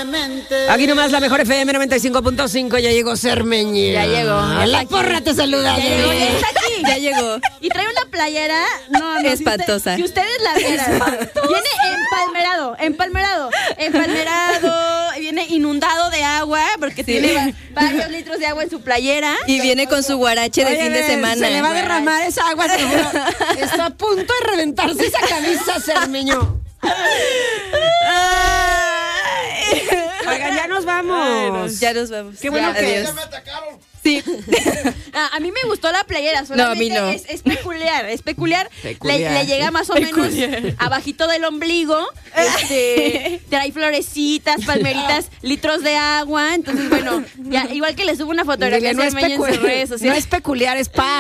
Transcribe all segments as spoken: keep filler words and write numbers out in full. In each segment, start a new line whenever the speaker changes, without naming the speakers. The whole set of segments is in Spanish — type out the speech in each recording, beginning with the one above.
demente.
Aquí nomás la mejor F M noventa y cinco punto cinco. Ya llegó Cermeño.
Ya llegó.
La porra te saluda.
Ya llegó, ya está aquí.
Ya llegó.
Y trae una playera, no, no,
espantosa.
Si, usted, si ustedes la vieran, viene empalmerado, empalmerado, empalmerado, viene inundado de agua porque
Sí.
tiene va- varios litros de agua en su playera.
Y viene con su guarache de
Oye,
fin de semana.
Se le va a derramar esa agua, seguro. Está a punto de reventarse esa camisa, Cermeño. Oigan, ya nos vamos.
Ay, no, ya nos vamos.
Qué bueno
Ya,
que-
adiós.
Ya me atacaron.
Sí.
Ah, a mí me gustó la playera, solamente
No, a mí no.
es, es peculiar, es peculiar.
Peculiar.
Le, le llega más o
Peculiar.
menos abajito del ombligo, este, trae florecitas, palmeritas, litros de agua, entonces bueno, ya, igual que le subo una fotografía
Dile,
a
no, es
Cermeño en sus
pecu-
redes
no
sociales.
es peculiar, es pa.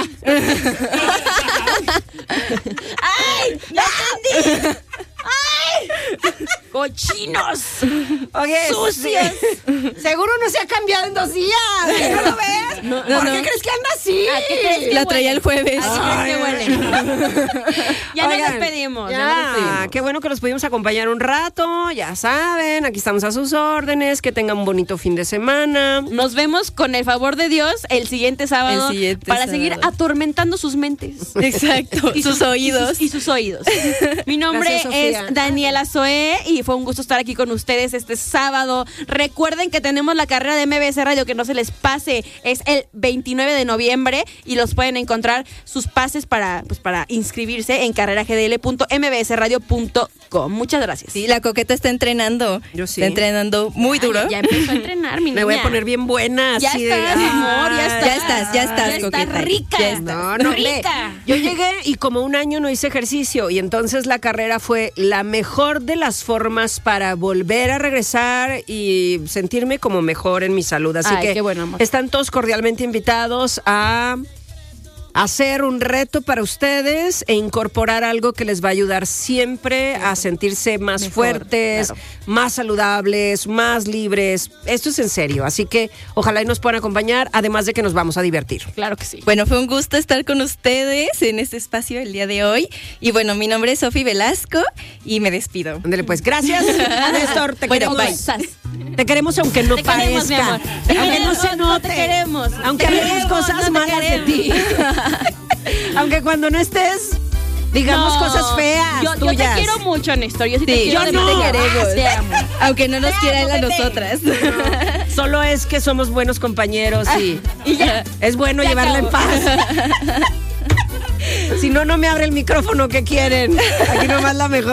¡Ay! ¡Ya entendí! ¡Ay! ¡Cochinos!
Oye,
¡Sucios!
sí. Seguro no se ha cambiado en dos días. ¿Qué no lo ves?
no,
¿Por
no.
qué crees que anda así?
¿A qué crees que
La traía el jueves.
¿A qué crees que huele? Ya nos
Oigan,
despedimos, ya,
Ya,
nos despedimos.
qué bueno que los pudimos acompañar un rato. Ya saben, aquí estamos a sus órdenes. Que tengan un bonito fin de semana.
Nos vemos con el favor de Dios el siguiente sábado
El siguiente
para
sábado.
seguir atormentando sus mentes.
Exacto.
Y
sus oídos.
Y sus, y sus oídos. Mi nombre
Gracias, Sofía.
es Daniela Zoé y fue un gusto estar aquí con ustedes este sábado. Recuerden que tenemos la carrera de M B S Radio, que no se les pase. Es el veintinueve de noviembre y los pueden encontrar sus pases para, pues, para inscribirse en carrera g d l punto m b s radio punto com. Muchas gracias.
Sí, la coqueta está entrenando.
Yo sí.
Está entrenando muy
Ay,
duro.
Ya, ya empezó a entrenar, mi niña.
Me voy a poner bien buena.
Ya
así
estás,
de,
amor, ya
Ay,
estás.
Ya estás, ya estás,
Ya
coqueta.
estás rica.
Ya estás.
No, no, ve.
Rica.
Yo llegué y como un año no hice ejercicio y entonces la carrera fue la mejor de las formas para volver a regresar y sentirme como mejor en mi salud. Así
Ay,
que
qué bueno, amor.
están todos cordialmente invitados a hacer un reto para ustedes e incorporar algo que les va a ayudar siempre a sentirse más
Mejor,
fuertes,
claro.
más saludables, más libres. Esto es en serio, así que ojalá y nos puedan acompañar, además de que nos vamos a divertir.
Claro que sí.
Bueno, fue un gusto estar con ustedes en este espacio el día de hoy. Y bueno, mi nombre es Sofi Velasco y me despido.
Ándale, pues, gracias, Néstor, te
Bueno,
queremos.
bye.
Sas.
Te queremos aunque no
Te queremos, mi
parezca.
amor. Te
Aunque no
queremos,
se
no
note.
te queremos.
Aunque
Te
hablemos
queremos,
cosas
no te
malas de
queremos.
ti. Aunque cuando no estés, digamos
No,
cosas feas
yo, yo
tuyas.
te quiero mucho, Néstor. Yo sí, te
Sí,
quiero.
yo
de
no
verdad.
te queremos.
Te amo.
Aunque no nos
Te
quiera él a
amo, bebé.
nosotras.
Solo es que somos buenos compañeros y,
Y ya.
es bueno
Se
llevarla en
acabó.
paz. Si no, no me abre el micrófono que quieren. Aquí nomás la mejor.